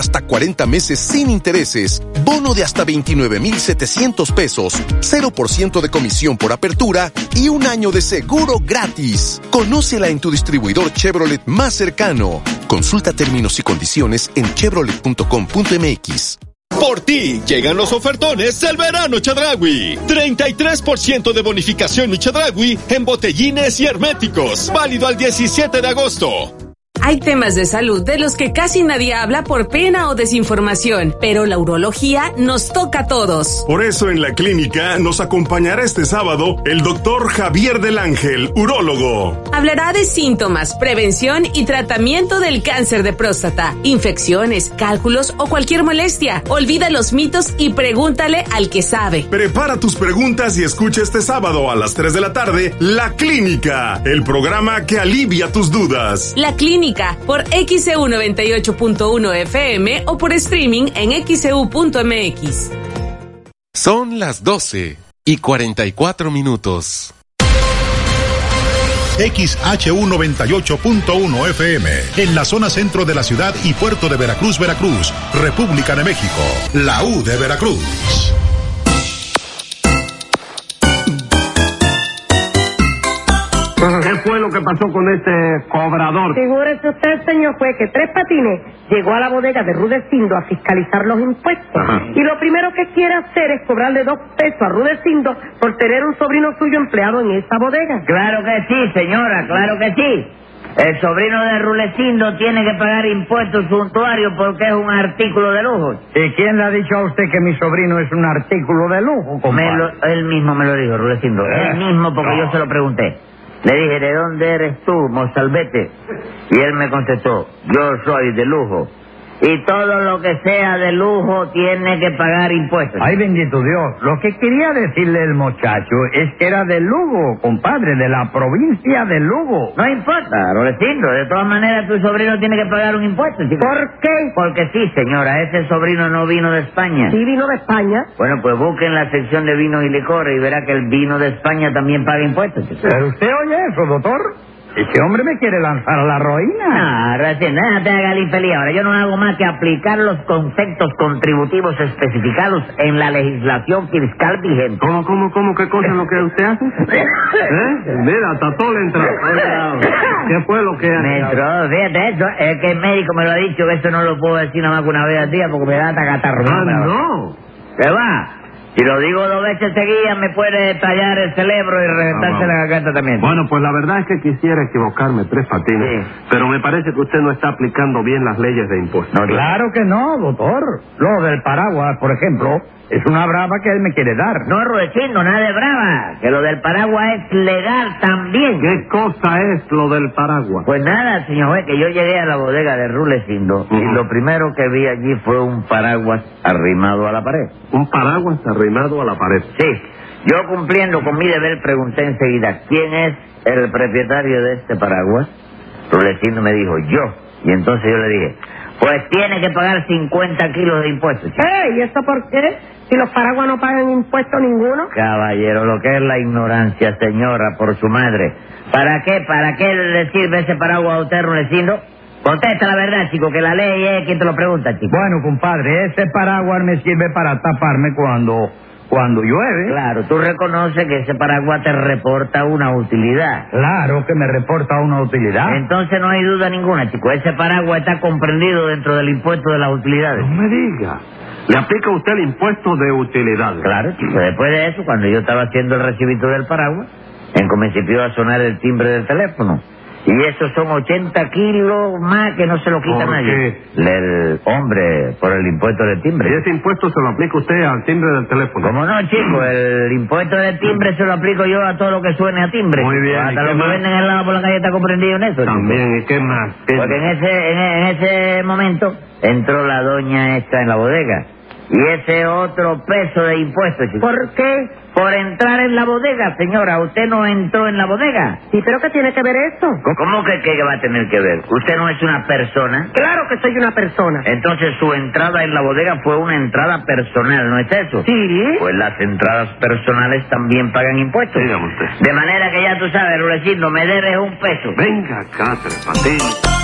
hasta 40 meses sin intereses, bono de hasta 29,700 pesos, 0% de comisión por apertura y un año de seguro gratis. Conócela en tu distribuidor Chevrolet más cercano. Consulta términos y condiciones en chevrolet.com.mx. Por ti, llegan los ofertones del verano Chedraui. 33% de bonificación mi Chedraui en botellines y herméticos. Válido al 17 de agosto. Hay temas de salud de los que casi nadie habla por pena o desinformación, pero la urología nos toca a todos. Por eso en la clínica nos acompañará este sábado el doctor Javier del Ángel, urólogo. Hablará de síntomas, prevención y tratamiento del cáncer de próstata, infecciones, cálculos o cualquier molestia. Olvida los mitos y pregúntale al que sabe. Prepara tus preguntas y escucha este sábado a las 3 de la tarde La Clínica, el programa que alivia tus dudas. La Clínica por XEU 98.1 FM o por streaming en XEU.mx. Son las 12:44. XHU 98.1 FM, en la zona centro de la ciudad y puerto de Veracruz, Veracruz, República de México, la U de Veracruz. ¿Qué fue lo que pasó con este cobrador? Figúrese usted, señor juez, que Tres Patines llegó a la bodega de Rudecindo a fiscalizar los impuestos. Ajá. Y lo primero que quiere hacer es cobrarle 2 pesos a Rudecindo por tener un sobrino suyo empleado en esa bodega. Claro que sí, señora, claro que sí. El sobrino de Rudecindo tiene que pagar impuestos suntuarios porque es un artículo de lujo. ¿Y quién le ha dicho a usted que mi sobrino es un artículo de lujo, compadre? Él mismo me lo dijo, Rudecindo. Él mismo, porque yo se lo pregunté. Le dije, ¿de dónde eres tú, mozalbete? Y él me contestó, yo soy de lujo. Y todo lo que sea de lujo tiene que pagar impuestos. Ay, bendito Dios. Lo que quería decirle el muchacho es que era de Lugo, compadre, de la provincia de Lugo. No importa, Rudecindo. De todas maneras, tu sobrino tiene que pagar un impuesto, chico. ¿Por qué? Porque sí, señora, ese sobrino no vino de España. Sí vino de España. Bueno, pues busquen la sección de vinos y licores y verá que el vino de España también paga impuestos, chico. ¿Pero usted oye eso, doctor? Ese hombre me quiere lanzar a la ruina. No, recién, déjate haga el infeliz. Ahora, yo no hago más que aplicar los conceptos contributivos especificados en la legislación fiscal vigente. ¿Cómo? ¿Qué cosa es lo que usted hace? Mira, hasta todo le entró. ¿Qué fue lo que hace? Me entró, fíjate eso, es que el médico me lo ha dicho, que eso no lo puedo decir nada más que una vez al día porque me da hasta catarro. No. ¿Qué va? Si lo digo 2 veces seguidas, me puede tallar el cerebro y reventarse la garganta también. Bueno, pues la verdad es que quisiera equivocarme, Tres Patines, sí, pero me parece que usted no está aplicando bien las leyes de impuestos. No, claro que no, doctor. Lo del paraguas, por ejemplo, es una brava que él me quiere dar. No, Rudecindo, nada de brava, que lo del paraguas es legal también. ¿Qué cosa es lo del paraguas? Pues nada, señor juez, que yo llegué a la bodega de Rudecindo y lo primero que vi allí fue un paraguas arrimado a la pared. ¿Un paraguas arrimado a la pared? Sí. Yo, cumpliendo con mi deber, pregunté enseguida, ¿quién es el propietario de este paraguas? Rudecindo me dijo, yo. Y entonces yo le dije, pues tiene que pagar 50 kilos de impuestos. ¿Y eso por qué? Si los paraguas no pagan impuesto ninguno. Caballero, lo que es la ignorancia, señora, por su madre. ¿Para qué? ¿Para qué le sirve ese paraguas a usted, Rudecindo? Contesta la verdad, chico, que la ley es quien te lo pregunta, chico. Bueno, compadre, ese paraguas me sirve para taparme cuando llueve. Claro, tú reconoces que ese paraguas te reporta una utilidad. Claro que me reporta una utilidad. Entonces no hay duda ninguna, chico. Ese paraguas está comprendido dentro del impuesto de las utilidades. No me diga. ¿Le aplica usted el impuesto de utilidades? Claro, chico. Después de eso, cuando yo estaba haciendo el recibito del paraguas, comenzó a sonar el timbre del teléfono. Y esos son 80 kilos más que no se lo quita nadie. ¿Por qué? El hombre, por el impuesto del timbre. ¿Y ese impuesto se lo aplica usted al timbre del teléfono? ¿Cómo no, chico? El impuesto del timbre se lo aplico yo a todo lo que suene a timbre. Muy bien. Hasta lo que venden helado por la calle está comprendido en eso. También, ¿y qué más? Porque en ese momento entró la doña esta en la bodega. Y ese otro peso de impuestos, chico. ¿Por qué? Por entrar en la bodega, señora. ¿Usted no entró en la bodega? Sí, pero ¿qué tiene que ver eso? ¿Cómo que va a tener que ver? ¿Usted no es una persona? Claro que soy una persona. Entonces su entrada en la bodega fue una entrada personal, ¿no es eso? Sí. Pues las entradas personales también pagan impuestos. Dígame usted. De manera que ya tú sabes, Rudecindo, me debes 1 peso. Venga acá, Tres Patines.